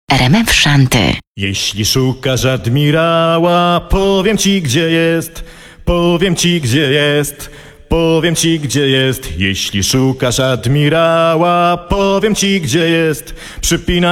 RMF Szanty. Jeśli szukasz admirała, powiem ci gdzie jest, powiem ci gdzie jest, powiem ci gdzie jest. Jeśli szukasz admirała, powiem ci gdzie jest. Przypinaj